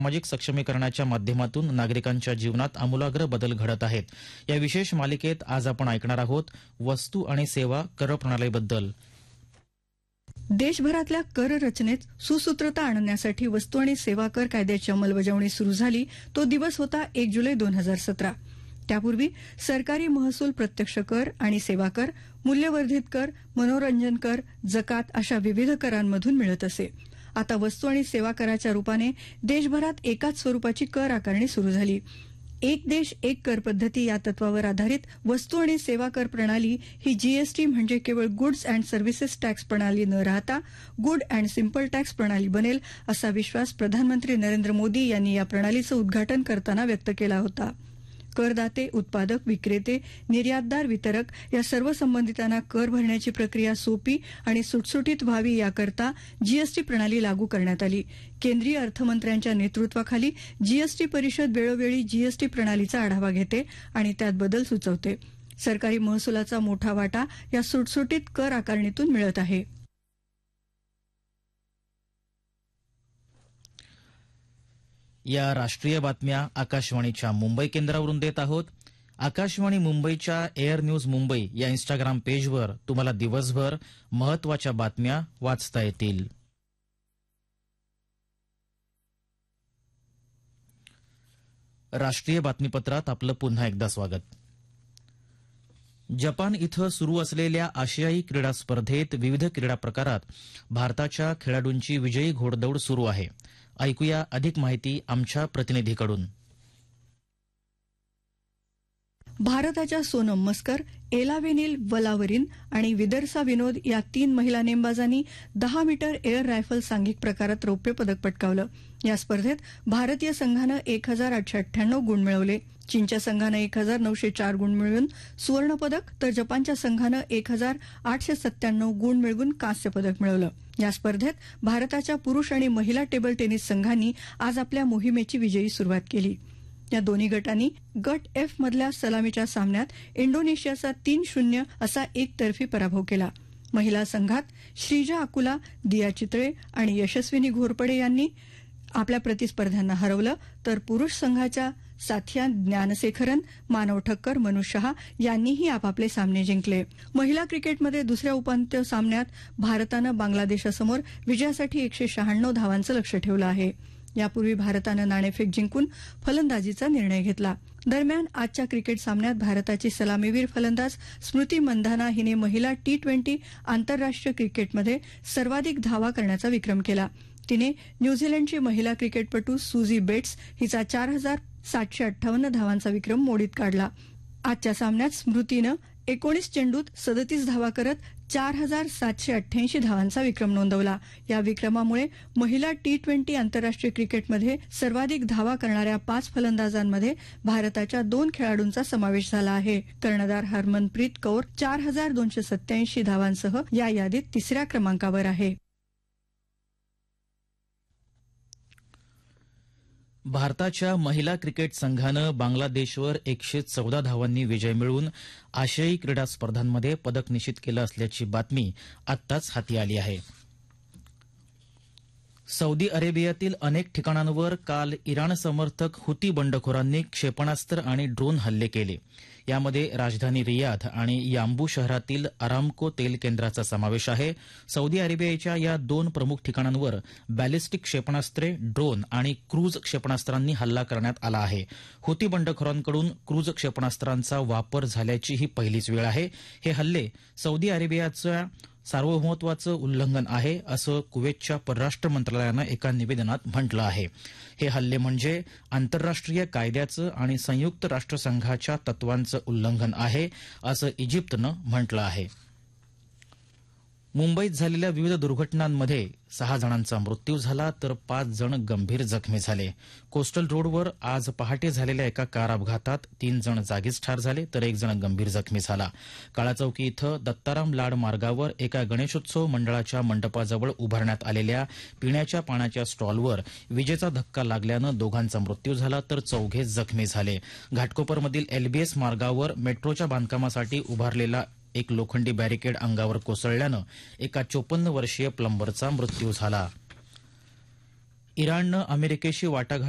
सामाजिक सक्षमीकरणाच्या माध्यमातून नागरिकांच्या जीवनात आमूलाग्र बदल घडत आहेत. या विशेष मालिकेत आज आपण ऐकणार आहोत वस्तू आणि सेवा कर प्रणालीबद्दल. देशभरातल्या कर रचनेत सुसूत्रता आणण्यासाठी वस्तू आणि सेवा कर कायद्याची अंमलबजावणी सुरू झाली तो दिवस होता 1 जुलै 2017. त्यापूर्वी सरकारी महसूल प्रत्यक्ष कर आणि सेवा कर, मूल्यवर्धित कर, मनोरंजन कर, जकात अशा विविध करांमधून मिळत असे. आता वस्तू आणि सेवा कराच्या रूपाने देशभरात एकाच स्वरूपाची कर आकारणी सुरू झाली. एक देश एक कर पद्धती या तत्वावर आधारित वस्तू आणि सेवा कर प्रणाली ही जीएसटी म्हणजे केवळ गुड्स अँड सर्व्हिसेस टॅक्स प्रणाली न राहता गुड अँड सिंपल टॅक्स प्रणाली बनेल असा विश्वास प्रधानमंत्री नरेंद्र मोदी यांनी या प्रणालीचं उद्घाटन करताना व्यक्त केला होता. करदाते, उत्पादक, विक्रेते, निर्यातदार, वितरक या सर्व संबंधितांना कर भरण्याची प्रक्रिया सोपी आणि सुटसुटीत व्हावी याकरता जीएसटी प्रणाली लागू करण्यात आली. केंद्रीय अर्थमंत्र्यांच्या नेतृत्वाखाली जीएसटी परिषद वेळोवेळी जीएसटी प्रणालीचा आढावा घेते आणि त्यात बदल सुचवते. सरकारी महसुलाचा मोठा वाटा या सुटसुटीत कर आकारणीतून मिळत आहे. या राष्ट्रीय बातम्या आकाशवाणीच्या मुंबई केंद्रावरून देत आहोत. आकाशवाणी मुंबईच्या एअर न्यूज मुंबई या इंस्टाग्राम पेजवर तुम्हाला दिवसभर महत्वाच्या बातम्या वाचता येतील. राष्ट्रीय बातमीपत्रात आपलं पुन्हा एकदा स्वागत. जपान इथं सुरू असलेल्या आशियाई क्रीडा स्पर्धेत विविध क्रीडा प्रकारात भारताच्या खेळाडूंची विजयी घोडदौड सुरू आहे. ऐकूया अधिक माहिती आमच्या प्रतिनिधीकडून. भारताच्या सोनम मस्कर, एलावेनिल वलावरीन आणि विदर्सा विनोद या 3 महिला नेमबाजांनी 10 मीटर एअर रायफल सांघिक प्रकारात रौप्य पदक पटकावलं. या स्पर्धेत भारतीय संघानं 1898 गुण मिळवले. चीनच्या संघानं 1904 गुण मिळवून सुवर्ण पदक, तर जपानच्या संघानं 1897 गुण मिळवून कांस्य पदक मिळवलं. या स्पर्धेत भारताच्या पुरुष आणि महिला टेबल टेनिस संघांनी आज आपल्या मोहिमेची विजयी सुरुवात केली. या दोन्ही गटांनी गट एफ मधल्या सलामीच्या सामन्यात इंडोनेशियाचा 3-0 असा एकतर्फी पराभव केला. महिला संघात श्रीजा अकुला, दिया चितळे आणि यशस्विनी घोरपडे यांनी आपल्या प्रतिस्पर्ध्यांना हरवलं, तर पुरुष संघाच्या साथिया ज्ञानशेखरन, मानव ठक्कर, मनु शहा यांनीही आपापले सामने जिंकले. महिला क्रिकेटमध्ये दुसऱ्या उपांत्य सामन्यात भारतानं बांगलादेशासमोर विजयासाठी 196 धावांचं लक्ष्य ठेवलं आहे. यापूर्वी भारतानं नाणेफेक जिंकून फलंदाजीचा निर्णय घेतला. दरम्यान आजच्या क्रिकेट सामन्यात भारताची सलामीवीर फलंदाज स्मृती मंधाना हिने महिला T20 आंतरराष्ट्रीय क्रिकेटमध्ये सर्वाधिक धावा करण्याचा विक्रम केला. तिने न्यूझीलंडची महिला क्रिकेटपटू सुझी बेट्स हिचा 4758 धावांचा विक्रम मोडीत काढला. आजच्या सामन्यात स्मृतीनं 19 चेंडूत 37 धावा करत 4788 धावांचा विक्रम नोंदवला. या विक्रमामुळे महिला T20 आंतरराष्ट्रीय क्रिकेटमध्ये सर्वाधिक धावा करणाऱ्या 5 फलंदाजांमध्ये भारताच्या 2 खेळाडूंचा समावेश झाला आहे. कर्णधार हरमनप्रीत कौर 4287 धावांसह या यादीत 3ऱ्या क्रमांकावर आहे. भारताच्या महिला क्रिकेट संघानं बांगलादेशवर 114 धावांनी विजय मिळवून आशियाई क्रीडा स्पर्धांमध्ये पदक निश्चित केलं असल्याची बातमी आत्ताच हाती आली आहे. सौदी अरेबियातील अनेक ठिकाणांवर काल इराण समर्थक हुती बंडखोरांनी क्षेपणास्त्र आणि ड्रोन हल्ले केले. यामध्ये राजधानी रियाध आणि यांबू शहरातील अरामको तेल केंद्राचा समावेश आहे. सौदी अरेबियाच्या या 2 प्रमुख ठिकाणांवर बॅलिस्टिक क्षेपणास्त्रे, ड्रोन आणि क्रूझ क्षेपणास्त्रांनी हल्ला करण्यात आला आहे. हुती बंडखोरांकडून क्रूझ क्षेपणास्त्रांचा वापर झाल्याची ही पहिलीच वेळ आहे. हे हल्ले सौदी अरेबियाच्या सार्वभौमत्वाचं उल्लंघन आहे असं कुवेतच्या परराष्ट्र मंत्रालयानं एका निवेदनात म्हटलं आहे. हे हल्ले म्हणजे आंतरराष्ट्रीय कायद्याचं आणि संयुक्त राष्ट्रसंघाच्या तत्वांचं उल्लंघन आहे असं इजिप्तनं म्हटलं आहे. मुंबईत झालेल्या विविध दुर्घटनांमध्ये 6 जणांचा मृत्यू झाला तर 5 जण गंभीर जखमी झाले. कोस्टल रोडवर आज पहाटे झालेल्या एका कार अपघातात 3 जण जागीच ठार झाले तर 1 जण गंभीर जखमी झाला. काळाचौकी इथं दत्ताराम लाड मार्गावर एका गणेशोत्सव मंडळाच्या मंडपाजवळ उभारण्यात आलेल्या पिण्याच्या पाण्याच्या स्टॉलवर विजेचा धक्का लागल्यानं 2घांचा मृत्यू झाला तर 4 जखमी झाले. घाटकोपरमधील LBS मार्गावर मेट्रोच्या बांधकामासाठी उभारलेला एक लोखंडी बॅरिकेड अंगावर कोसळल्यानं एका 54 वर्षीय प्लंबरचा मृत्यू झाला. इराणनं अमेरिकेशी वाटाघाट